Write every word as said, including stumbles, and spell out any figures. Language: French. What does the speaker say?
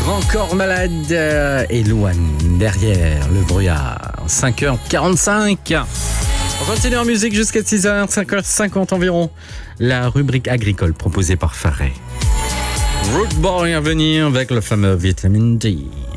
Grand Corps Malade euh, et Louane derrière le brouillard. cinq heures quarante-cinq. On continue en musique jusqu'à six heures, cinq heures cinquante environ. La rubrique agricole proposée par Faré. Root Boy à venir avec le fameux vitamine D.